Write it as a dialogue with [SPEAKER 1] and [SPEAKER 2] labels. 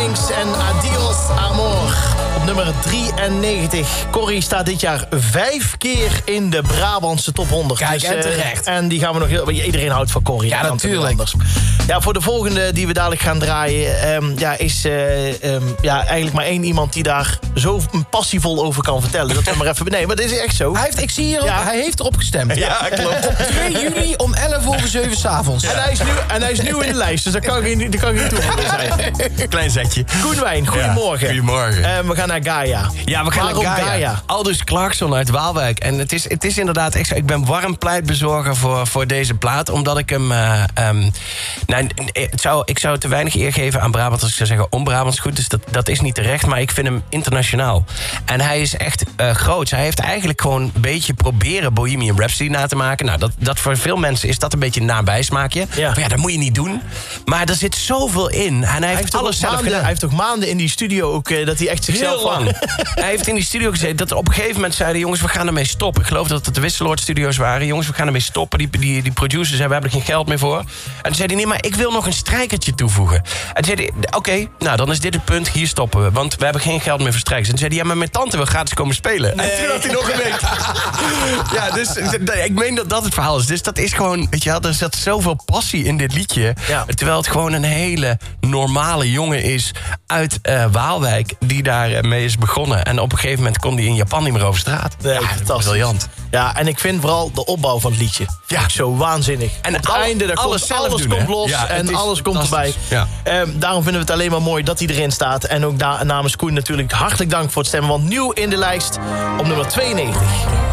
[SPEAKER 1] Wings en Adios Amor. Op nummer 93. Corrie staat dit jaar 5 keer in de Brabantse top 100.
[SPEAKER 2] Kijk, en terecht.
[SPEAKER 1] En die gaan we nog heel... Iedereen houdt van Corrie.
[SPEAKER 2] Ja, natuurlijk.
[SPEAKER 1] Ja, voor de volgende die we dadelijk gaan draaien... is eigenlijk maar één iemand die daar zo passievol over kan vertellen. Dat we maar even... Nee, maar dat is echt zo.
[SPEAKER 2] Ik zie hier ook, hij heeft erop gestemd.
[SPEAKER 1] Ja, klopt.
[SPEAKER 2] Op 2 juni om 11:07 s'avonds.
[SPEAKER 1] Ja. En hij is nieuw in de lijst, dus dat kan geen toeval zijn.
[SPEAKER 3] Klein zetje.
[SPEAKER 1] Koen Wijn, goedemorgen.
[SPEAKER 3] Goedemorgen.
[SPEAKER 1] We gaan naar Gaia.
[SPEAKER 3] Ja, we gaan naar Gaia. Aldous Clarkson uit Waalwijk. En het is inderdaad echt zo. Ik ben warm pleitbezorger voor deze plaat. Omdat ik hem... ik zou te weinig eer geven aan Brabant als ik zou zeggen on-Brabants goed. Dus dat is niet terecht. Maar ik vind hem internationaal. En hij is echt groot. Hij heeft eigenlijk gewoon een beetje proberen Bohemian Rhapsody na te maken. Nou, dat voor veel mensen is dat een beetje een nabijsmaakje. Ja. Maar ja, dat moet je niet doen. Maar er zit zoveel in. En hij heeft alles zelf gedaan.
[SPEAKER 1] Hij heeft toch maanden in die studio ook... dat hij echt zichzelf...
[SPEAKER 3] Heel lang. Hij heeft in die studio gezeten dat op een gegeven moment zeiden... jongens, we gaan ermee stoppen. Ik geloof dat het de Wisseloord Studios waren. Jongens, we gaan ermee stoppen. Die producers zeiden, we hebben er geen geld meer voor. En toen zei hij, nee, maar ik wil nog een strijkertje toevoegen. En toen zei hij, oké, nou, dan is dit het punt. Hier stoppen we, want we hebben geen geld meer voor strijkers. En toen zei hij, ja, maar mijn tante wil gratis komen spelen. Nee. En toen had hij nog een week. Ja, dus ik meen dat het verhaal is. Dus dat is gewoon, weet je wel, er zat zoveel passie in dit liedje. Ja. Terwijl het gewoon een hele normale jongen is uit Waalwijk... die daar mee is begonnen. En op een gegeven moment kon hij in Japan niet meer over straat.
[SPEAKER 1] Nee,
[SPEAKER 3] ja,
[SPEAKER 1] fantastisch.
[SPEAKER 3] Briljant.
[SPEAKER 1] Ja, en ik vind vooral de opbouw van het liedje. Ja. Zo waanzinnig. En op het einde, alles komt los ja, en alles komt erbij. Ja. Daarom vinden we het alleen maar mooi dat hij erin staat. En ook namens Koen natuurlijk hartelijk dank voor het stemmen. Want nieuw in de lijst op nummer 92.